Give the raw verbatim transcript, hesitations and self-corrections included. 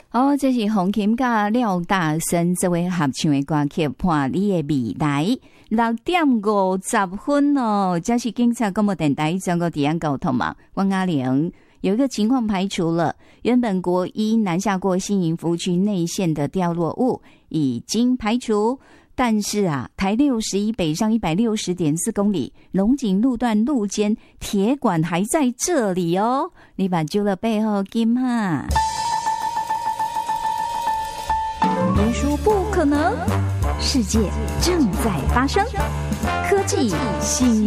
哦，这是洪琴甲廖大生这位合唱的歌曲《伴你的未来》，六点五十分哦。这是警察广播电台全国治安交通嘛，汪阿玲。有一个情况排除了，原本国一南下过新营服务区内线的掉落物已经排除，但是啊，台六十一北上一百六十点四公里龙井路段路肩铁管还在这里哦，你把揪了背后金哈。别说不可能，世界正在发生，科技新